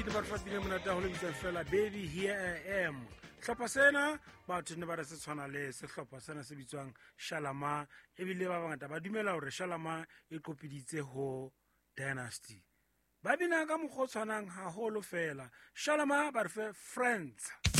Baby ne ba fapile monata ho le bitsa fela Baby Here I Am. Hlopha sena batho ne ba re se tshwana le sehlopha sena se bitswang Shalama ebile ba bangata ba dumela hore Shalama e qopiditse ho Dynasty. Ba bina ka mokgwa o tshwanang haholo fela. Shalama ba re fe Friends.